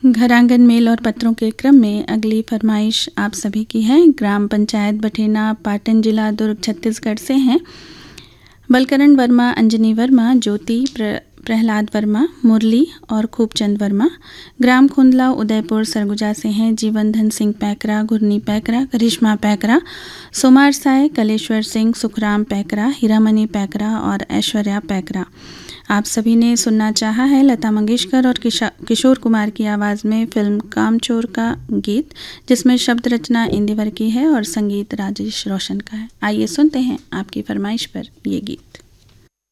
घरांगन mail और पत्रों के क्रम में अगली फरमाइश आप सभी की है। ग्राम पंचायत बठेना, पाटन, जिला दुर्ग, छत्तीसगढ़ से हैं। बलकरण वर्मा, अंजनी वर्मा, ज्योति, प्रहलाद वर्मा, मुरली और खूबचंद वर्मा। ग्राम खुंदला, उदयपुर, सरगुजा से हैं। जीवनधन सिंह पैकरा, घुरनी पैकरा, करिश्मा पैकरा, सोमार साय, कलेश्वर सिंह, सुखराम पैकरा, हीरामणि पैकरा और ऐश्वर्या पैकरा। आप सभी ने सुनना चाहा है लता मंगेशकर और किशोर कुमार की आवाज़ में फिल्म कामचोर का गीत, जिसमें शब्द रचना इंदिवर की है और संगीत राजेश रोशन का है। आइए सुनते हैं आपकी फरमाइश पर ये गीत।